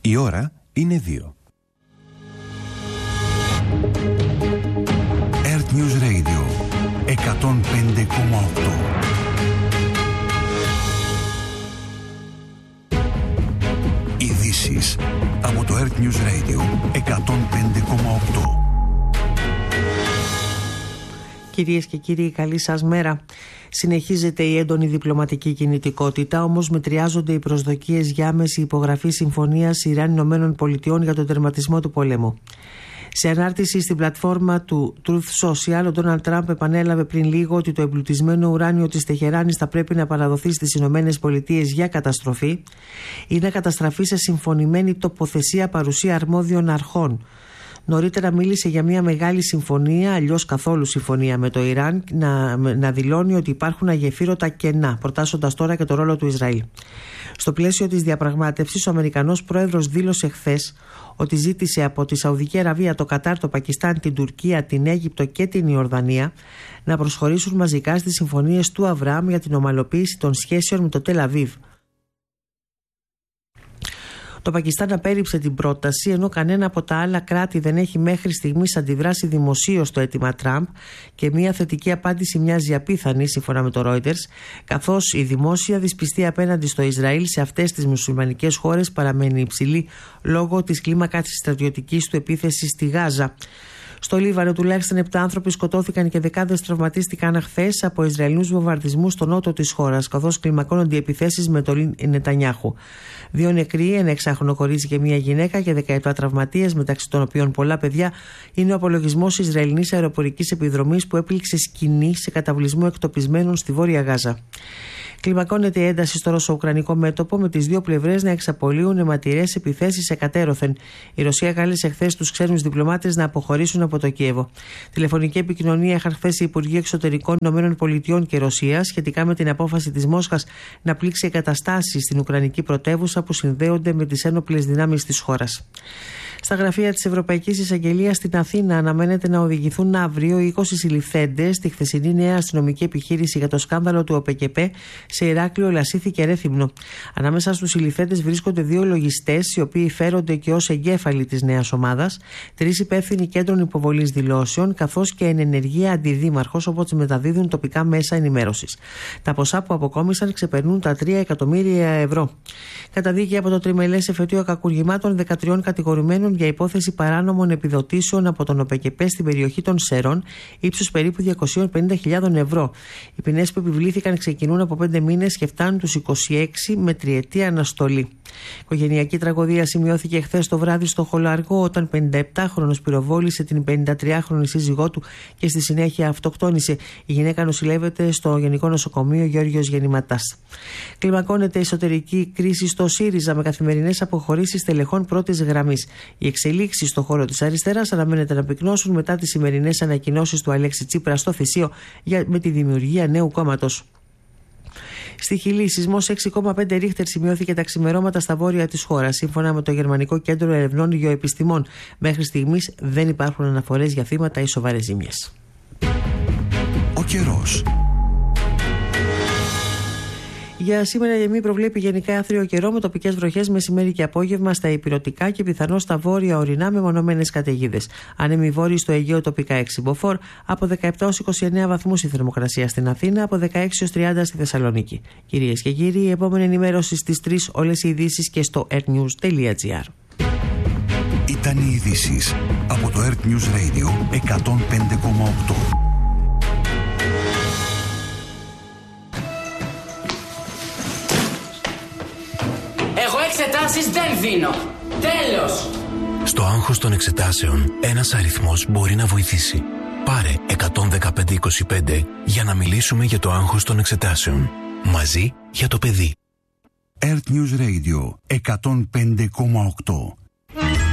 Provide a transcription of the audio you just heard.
Η ώρα είναι 2. Earth News Radio 105,8. Ειδήσεις από το Earth News Radio 105,8. Κυρίες και κύριοι, καλή σας μέρα. Συνεχίζεται η έντονη διπλωματική κινητικότητα, όμως μετριάζονται οι προσδοκίες για άμεση υπογραφή συμφωνίας Ιράν-ΗΠΑ για τον τερματισμό του πολέμου. Σε ανάρτηση στην πλατφόρμα του Truth Social, ο Ντόναλντ Τραμπ επανέλαβε πριν λίγο ότι το εμπλουτισμένο ουράνιο της Τεχεράνης θα πρέπει να παραδοθεί στις ΗΠΑ για καταστροφή ή να καταστραφεί σε συμφωνημένη τοποθεσία παρουσία αρμόδιων αρχών. Νωρίτερα μίλησε για μια μεγάλη συμφωνία, αλλιώς καθόλου συμφωνία με το Ιράν, να δηλώνει ότι υπάρχουν αγεφύρωτα κενά, προτάσσοντας τώρα και το ρόλο του Ισραήλ. Στο πλαίσιο της διαπραγμάτευσης, ο Αμερικανός πρόεδρος δήλωσε χθες ότι ζήτησε από τη Σαουδική Αραβία, το Κατάρ, το Πακιστάν, την Τουρκία, την Αίγυπτο και την Ιορδανία να προσχωρήσουν μαζικά στις συμφωνίες του Αβραάμ για την ομαλοποίηση των σχέσεων με το Τελ Αβίβ. Το Πακιστάν απέρριψε την πρόταση, ενώ κανένα από τα άλλα κράτη δεν έχει μέχρι στιγμής αντιδράσει δημοσίως στο αίτημα Τραμπ και μια θετική απάντηση μοιάζει απίθανη, σύμφωνα με το Reuters, καθώς η δημόσια δυσπιστία απέναντι στο Ισραήλ σε αυτές τις μουσουλμανικές χώρες παραμένει υψηλή λόγω της κλίμακας της στρατιωτικής του επίθεσης στη Γάζα. Στο Λίβανο, τουλάχιστον 7 άνθρωποι σκοτώθηκαν και δεκάδες τραυματίστηκαν χθες από Ισραηλινούς βομβαρδισμούς στο νότο της χώρας, καθώς κλιμακώνονται οι επιθέσεις με τον Νετανιάχου. 2 νεκροί, ένα 6χρονο κορίτσι και μια γυναίκα και 17 τραυματίες, μεταξύ των οποίων πολλά παιδιά, είναι ο απολογισμός Ισραηλινής αεροπορικής επιδρομής που έπληξε σκηνή σε καταβλισμό εκτοπισμένων στη Βόρεια Γάζα. Κλιμακώνεται η ένταση στο ρωσο-ουκρανικό μέτωπο, με τις δύο πλευρές να εξαπολύουν αιματηρές επιθέσεις εκατέρωθεν. Η Ρωσία κάλεσε χθες τους ξένους διπλωμάτες να αποχωρήσουν από το Κίεβο. Τηλεφωνική επικοινωνία είχαν χθες οι Υπουργοί Εξωτερικών ΗΠΑ και Ρωσίας σχετικά με την απόφαση της Μόσχας να πλήξει εγκαταστάσεις στην Ουκρανική πρωτεύουσα που συνδέονται με τις ένοπλες δυνάμεις της χώρας. Στα γραφεία της Ευρωπαϊκής Εισαγγελίας στην Αθήνα αναμένεται να οδηγηθούν αύριο 20 συλληφθέντες στη χθεσινή νέα αστυνομική επιχείρηση για το σκάνδαλο του ΟΠΕΚΕΠΕ σε Ηράκλειο, Λασίθι και Ρέθυμνο. Ανάμεσα στους συλληφθέντες βρίσκονται 2 λογιστές, οι οποίοι φέρονται και ως εγκέφαλοι της νέας ομάδας, 3 υπεύθυνοι κέντρων υποβολής δηλώσεων, καθώς και εν ενεργεία αντιδήμαρχος, όπως μεταδίδουν τοπικά μέσα ενημέρωσης. Τα ποσά που αποκόμισαν ξεπερνούν τα 3 εκατομμύρια ευρώ. Καταδίκη από το τριμελές εφετείο κακουργημάτων 13 κατηγορουμένων για υπόθεση παράνομων επιδοτήσεων από τον ΟΠΕΚΕΠΕ στην περιοχή των Σερών, ύψους περίπου 250.000 ευρώ. Οι ποινές που επιβλήθηκαν ξεκινούν από 5 μήνες και φτάνουν τους 26 με τριετή αναστολή. Οικογενειακή τραγωδία σημειώθηκε χθες το βράδυ στο Χολαργό, όταν 57χρονος πυροβόλησε την 53χρονη σύζυγό του και στη συνέχεια αυτοκτόνησε. Η γυναίκα νοσηλεύεται στο Γενικό Νοσοκομείο Γεώργιος Γεννηματάς. Κλιμακώνεται εσωτερική κρίση στο ΣΥΡΙΖΑ με καθημερινές αποχωρήσεις τελεχών πρώτης γραμμής. Οι εξελίξεις στον χώρο της αριστεράς αναμένεται να πυκνώσουν μετά τις σημερινές ανακοινώσεις του Αλέξη Τσίπρα στο Θησίο με τη δημιουργία νέου κόμματος. Στη Χιλή, σεισμός 6,5 ρίχτερ σημειώθηκε τα ξημερώματα στα βόρεια της χώρας, σύμφωνα με το Γερμανικό Κέντρο Ερευνών Γεωεπιστημών. Μέχρι στιγμής δεν υπάρχουν αναφορές για θύματα ή σοβαρές ζημιές. Ο καιρός. Για σήμερα η ΕΜΗ προβλέπει γενικά άθριο καιρό με τοπικές βροχές μεσημέρι και απόγευμα στα ηπειρωτικά και πιθανώς στα βόρεια ορεινά με μονομένες καταιγίδες. Άνεμοι βόρειοι στο Αιγαίο τοπικά 6 μποφόρ, από 17 ως 29 βαθμούς η θερμοκρασία στην Αθήνα, από 16 ως 30 στη Θεσσαλονίκη. Κυρίες και κύριοι, η επόμενη ενημέρωση στις 3, όλες οι ειδήσεις και στο earthnews.gr. Ήταν οι ειδήσεις από το Earth News Radio 105,8. Εξετάσεις δεν δίνω. Τέλος. Στο άγχος των εξετάσεων, ένας αριθμός μπορεί να βοηθήσει. Πάρε 11525 για να μιλήσουμε για το άγχος των εξετάσεων. Μαζί για το παιδί. Earth News Radio 105,8.